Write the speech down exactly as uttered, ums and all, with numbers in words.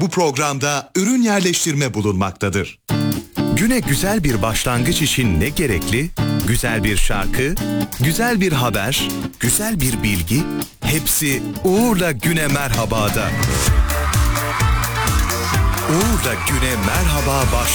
Bu programda ürün yerleştirme bulunmaktadır. Güne güzel bir başlangıç için ne gerekli? Güzel bir şarkı, güzel bir haber, güzel bir bilgi, hepsi Uğur'la Güne Merhaba'da. Uğur'la Güne Merhaba başlıyor.